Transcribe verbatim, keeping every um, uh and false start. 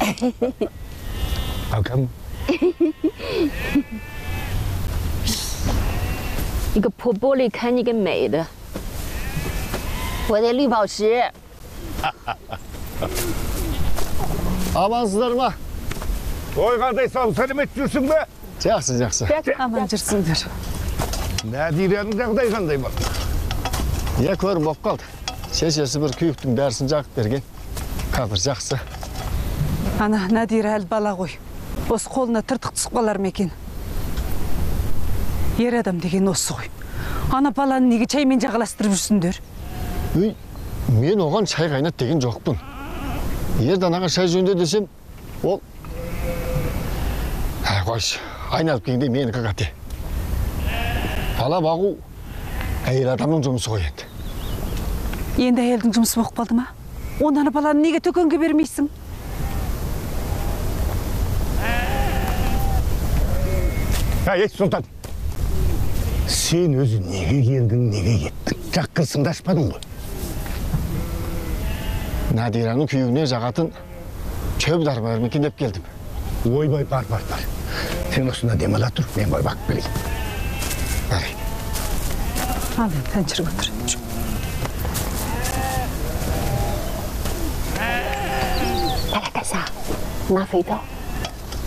好看吗？ 一个破玻璃看你个美的，我的绿宝石。 Amansızlar mı? Oy kardeşim selam ediyorsun be. Жақсы, жақсы. Аман жүрсіңдер. Nadire'nin жағдай қандай бар? Я көріп болып қалды. Шешесі бір күйіктің дәрісін жағып берген. Қазір жақсы. Ана Надира әлі бала ғой. Осы қолына тыртық түсіп қалар ма екен? Ер адам деген осы ғой. Ана баланы неге чаймен жағаластырып жүрсіңдер? Үй, мен оған шай қайнат деген жоқпын. Ерданаға шай жөнде десем, ол... Ә, қойшы, айналып келгенде менікі қате. Бала бағу әйел адамның жұмысы ғой енді. Енді әйелдің жұмысы болып қалды ма? Онаны баланы неге төкенге бермейсің? Ә, ет сұлтан. Сен өзі неге келдің, неге кеттің? Жаққырсыңды ашпадың ғой. Надираның күйеуіне жағатын шөп дарбар мекен деп келдім. Ойбай, бар, бар, бар. Сен осында демала тұр, мен бай бақып келейін. Барай. Ал енді тәншір көтір. 来来，大嫂，拿肥皂。